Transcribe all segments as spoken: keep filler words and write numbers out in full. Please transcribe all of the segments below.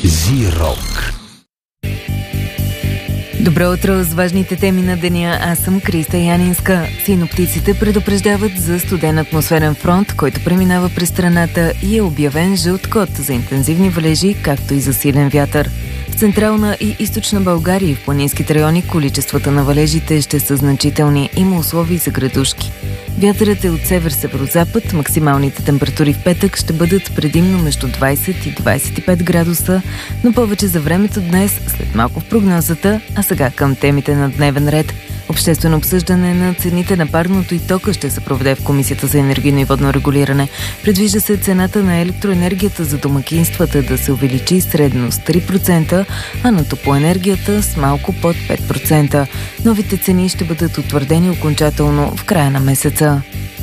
Зи-рок. Добро утро с важните теми на деня. Аз съм Криста Янинска. Синоптиците предупреждават за студен атмосферен фронт, който преминава през страната и е обявен жълт код за интензивни валежи, както и за силен вятър. В Централна и Източна България и в планинските райони количествата на валежите ще са значителни. Има условия за градушки. Вятърът е от север-северозапад. Максималните температури в петък ще бъдат предимно между двайсет и двайсет и пет градуса, но повече за времето днес, след малко в прогнозата, а сега към темите на дневен ред. Обществено обсъждане на цените на парното и тока ще се проведе в Комисията за енергийно и водно регулиране. Предвижда се цената на електроенергията за домакинствата да се увеличи средно с три процента, а на топлоенергията с малко под пет процента. Новите цени ще бъдат утвърдени окончателно в края на месеца.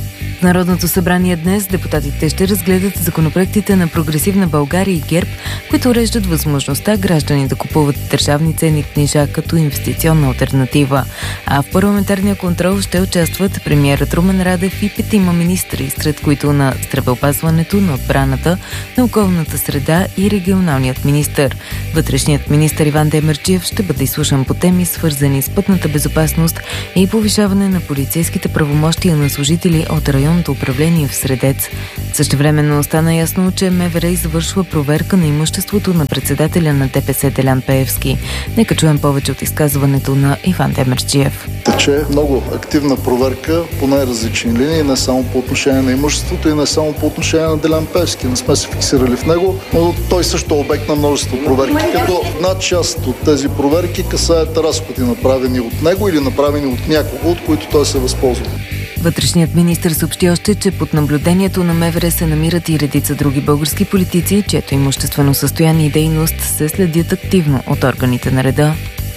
В Народното събрание днес депутатите ще разгледат законопроектите на Прогресивна България и ГЕРБ, които уреждат възможността граждани да купуват държавни ценни книжа като инвестиционна алтернатива. А в парламентарния контрол ще участват премиерът Румен Радев и петима министри, сред които на здравеопазването, на отбраната, на околната среда и регионалният министър. Вътрешният министър Иван Демерджиев ще бъде изслушан по теми, свързани с пътната безопасност и повишаване на полицейските правомощия на служители от район управление в Средец. Същевременно стана ясно, че МВР извършва проверка на имуществото на председателя на ДПС Делян Пеевски. Нека чуем повече от изказването на Иван Демерджиев. Тече много активна проверка по най-различни линии, не само по отношение на имуществото и не само по отношение на Делян Пеевски. Не сме се фиксирали в него, но той също е обект на множество проверки, като над част от тези проверки касаят разходи, направени от него или направени от някого, от които той се възползва. Вътрешният министър съобщи още, че под наблюдението на МВР се намират и редица други български политици, чието имуществено състояние и дейност се следят активно от органите на реда.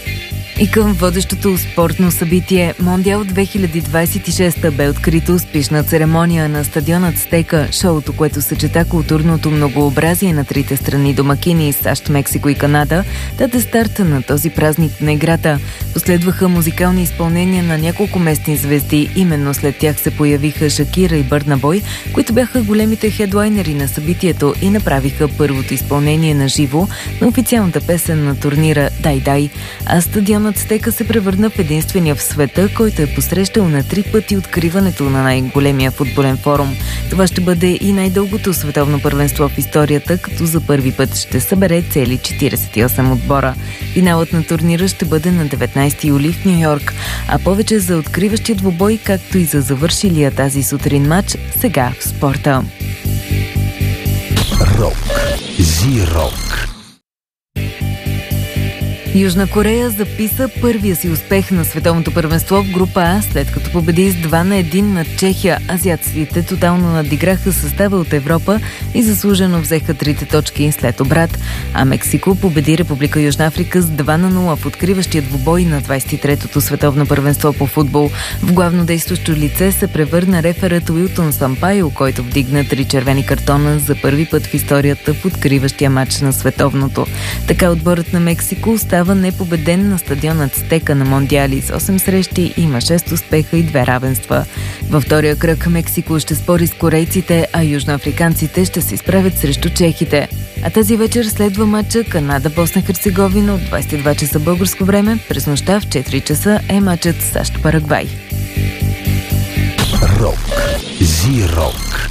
И към водещото спортно събитие Мондиал две хиляди двайсет и шеста бе открито успешна церемония на стадион Ацтека. Шоуто, което съчета културното многообразие на трите страни домакини САЩ, Мексико и Канада, даде старта на този празник на играта. Последваха музикални изпълнения на няколко местни звезди. Именно след тях се появиха Шакира и Бърна Бой, които бяха големите хедлайнери на събитието и направиха първото изпълнение на живо на официалната песен на турнира «Дай, дай». А стадион Ацтека се превърна в единствения в света, който е посрещал на три пъти откриването на най-големия футболен форум. Това ще бъде и най-дългото световно първенство в историята, като за първи път ще събере цели четирийсет и осем отбора. Финалът на турнира ще бъде на деветнайсети юли в Ню-Йорк. А повече за откриващия двубой, както и за завършилия тази сутрин матч, сега в спорта. Рок. Зи-рок. Южна Корея записа първия си успех на световното първенство в група А, след като победи с два на един над Чехия. Азиатците тотално надиграха състава от Европа и заслужено взеха трите точки след обрат. А Мексико победи Република Южна Африка с два на нула в откриващия двубой на двайсет и третото световно първенство по футбол. В главно действащо лице се превърна реферът Уилтон Сампайо, който вдигна три червени картона за първи път в историята в откриващия матч на световното. Така отборът на Мексико остава непобеден на стадион Ацтека на Мондиали с осем срещи, има шест успеха и две равенства. Във втория кръг Мексико ще спори с корейците, а южноафриканците ще се изправят срещу чехите. А тази вечер следва матча Канада-Босна Херцеговина от двайсет и два часа българско време. През нощта в четири часа е матчът САЩ-Парагвай. Рок. Зи-рок.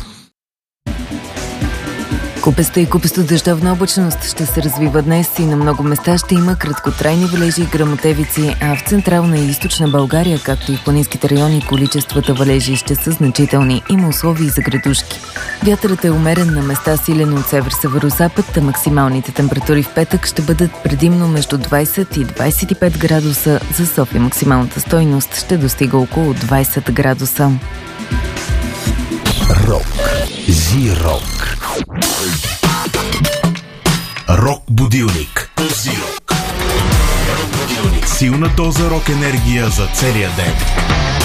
Купеста и купесто дъждовна облачност ще се развива днес и на много места ще има краткотрайни валежи и гръмотевици, а в Централна и Източна България, както и в планинските райони, количествата валежи ще са значителни. Има условия за градушки. Вятърът е умерен, на места силен от север-северозапад, а максималните температури в петък ще бъдат предимно между двайсет и двайсет и пет градуса. За София максималната стойност ще достига около двайсет градуса. Рок. Зи-рок. Рок-будилник. Зи-рок. Силна доза рок-енергия за целия ден.